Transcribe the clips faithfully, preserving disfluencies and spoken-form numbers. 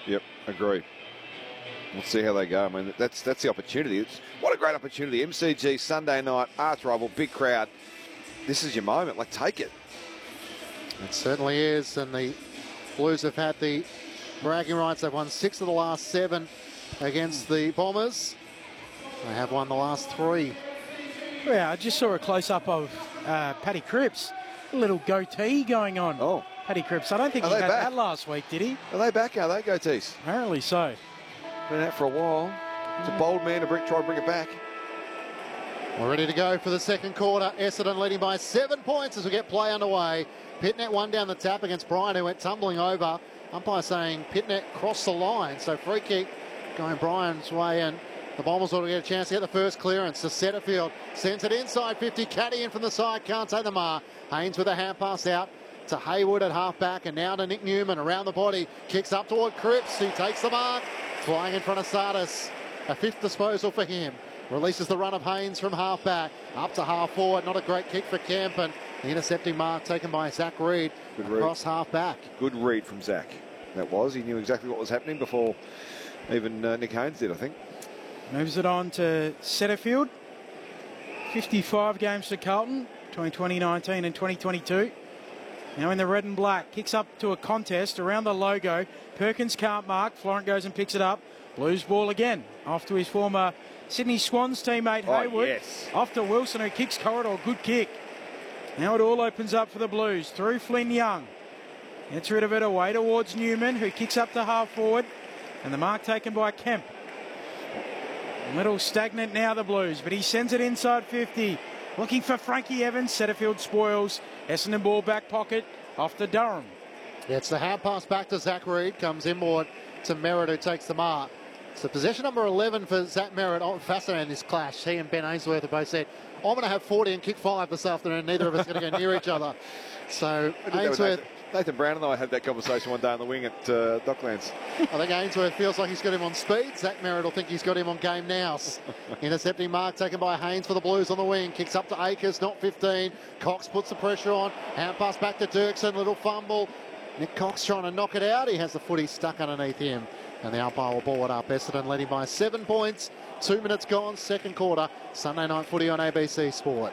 Yep, agree. We'll see how they go. I mean, that's that's the opportunity. It's, what a great opportunity. M C G, Sunday night, arch rival, big crowd. This is your moment. Like, take it. It certainly is. And the Blues have had the bragging rights. They've won six of the last seven against the Bombers. They have won the last three. Yeah, I just saw a close-up of uh, Paddy Cripps. A little goatee going on. Oh. Paddy Cripps. I don't think Are he they had back? that last week, did he? Are they back? Are they, goatees? Apparently so. Been out for a while. It's a bold man to bring, try to bring it back. We're ready to go for the second quarter. Essendon leading by seven points as we get play underway. Pitnet one down the tap against Bryant, who went tumbling over. Umpire saying Pitnet crossed the line. So free kick going Bryant's way, and the Bombers ought to get a chance to get the first clearance. To Setterfield sends it inside fifty. Caddy in from the side, can't take the mark. Haynes with a hand pass out to Hayward at half back, and now to Nick Newman around the body. Kicks up toward Cripps, who takes the mark. Flying in front of Sardis. A fifth disposal for him. Releases the run of Haynes from half back. Up to half forward. Not a great kick for Kemp. And the intercepting mark taken by Zach Reid across half back. Good read from Zach. That was. He knew exactly what was happening before even uh, Nick Haynes did, I think. Moves it on to Setterfield. fifty-five games for Carlton between twenty nineteen and twenty twenty-two. Now in the red and black. Kicks up to a contest around the logo. Perkins can't mark. Florent goes and picks it up. Blues ball again. Off to his former Sydney Swans teammate Oh, Hayward. yes. Off to Wilson, who kicks corridor. Good kick. Now it all opens up for the Blues. Through Flynn Young. Gets rid of it away towards Newman, who kicks up to half forward. And the mark taken by Kemp. A little stagnant now, the Blues, but he sends it inside fifty. Looking for Frankie Evans. Setterfield spoils. Essendon ball back pocket. Off to Durham. Yeah, it's the hand pass back to Zach Reid. Comes inboard to Merritt, who takes the mark. So possession number eleven for Zach Merritt. Oh, fascinating, this clash. He and Ben Ainsworth have both said, I'm going to have forty and kick five this afternoon. Neither of us are going to go near each other. So Ainsworth... Nathan Brown and I had that conversation one day on the wing at uh, Docklands. I think Ainsworth feels like he's got him on speed. Zach Merritt will think he's got him on game now. Intercepting mark taken by Haynes for the Blues on the wing. Kicks up to Akers, not fifteen. Cox puts the pressure on. Hand pass back to Dirksen. Little fumble. Nick Cox trying to knock it out. He has the footy stuck underneath him. And the umpire will ball it up. Essendon leading by seven points. Two minutes gone, second quarter. Sunday night footy on A B C Sport.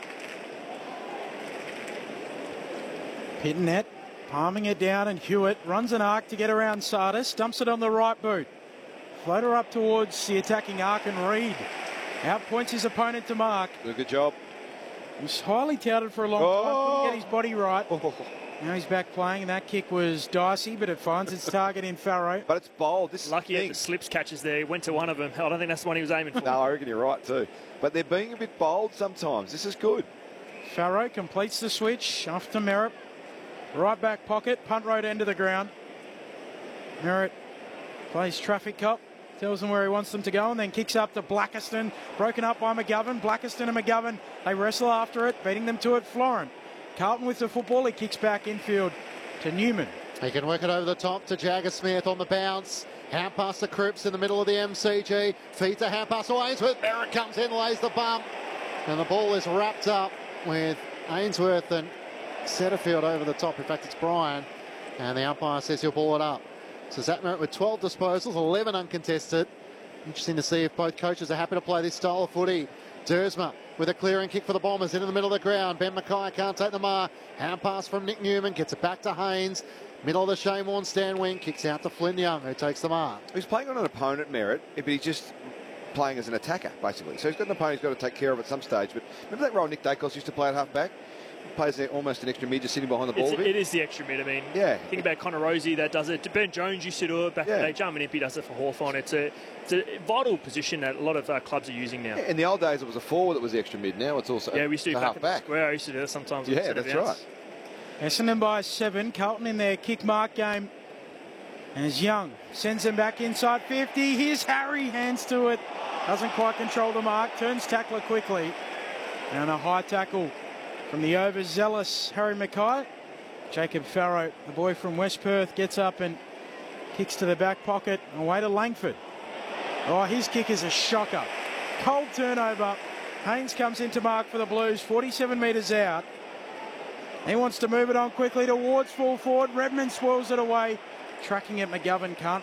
Pitnet palming it down, and Hewitt runs an arc to get around Sardis. Dumps it on the right boot. Floater up towards the attacking arc, and Reid outpoints his opponent to mark. Good job. He was highly touted for a long Oh. time. Couldn't get his body right. Oh. Now he's back playing, and that kick was dicey, but it finds its target in Farrow. But it's bold. This Lucky is at the slips catches there. He went to one of them. I don't think that's the one he was aiming for. No, I reckon you're right too. But they're being a bit bold sometimes. This is good. Farrow completes the switch. Off to Merritt. Right back pocket. Punt road end of the ground. Merritt plays traffic cop. Tells them where he wants them to go, and then kicks up to Blackiston. Broken up by McGovern. Blackiston and McGovern, they wrestle after it, beating them to it. Florent. Carlton with the football. He kicks back infield to Newman. He can work it over the top to Jagger Smith on the bounce. Hand pass to Cripps in the middle of the M C G. Feed to hand pass to Ainsworth. Merritt comes in, lays the bump. And the ball is wrapped up with Ainsworth and Setterfield over the top. In fact, it's Brian. And the umpire says he'll ball it up. So Zach Merritt with twelve disposals, eleven uncontested. Interesting to see if both coaches are happy to play this style of footy. Dersma with a clearing kick for the Bombers into the middle of the ground. Ben Mackay can't take the mark. Hand pass from Nick Newman. Gets it back to Haynes. Middle of the Shane Warne stand wing. Kicks out to Flynn Young, who takes the mark. He's playing on an opponent, Merritt, but he's just playing as an attacker, basically. So he's got an opponent he's got to take care of at some stage. But remember that role Nick Dacos used to play at half-back? He plays there almost an extra mid, just sitting behind the ball It's, a bit. it is the extra mid. I mean, Yeah. think about Connor Rosie that does it. Ben Jones used to do it back Yeah. in the day. Jarman Impey does it for Hawthorn. It's a, it's a vital position that a lot of uh, clubs are using now. Yeah, in the old days, it was a forward that was the extra mid. Now it's also Yeah, we used to do the back at the half-back. square. I used to do that sometimes. Yeah, instead of that's outs. right. Essendon by seven. Carlton in their kick mark game. And as Young sends them back inside fifty. Here's Harry, hands to it. Doesn't quite control the mark. Turns tackler quickly. And a high tackle from the overzealous Harry Mackay. Jacob Farrow, the boy from West Perth, gets up and kicks to the back pocket. Away to Langford. Oh, his kick is a shocker. Cold turnover. Haynes comes into mark for the Blues. forty-seven metres out. He wants to move it on quickly towards full forward. Redmond swirls it away. Tracking it, McGovern can't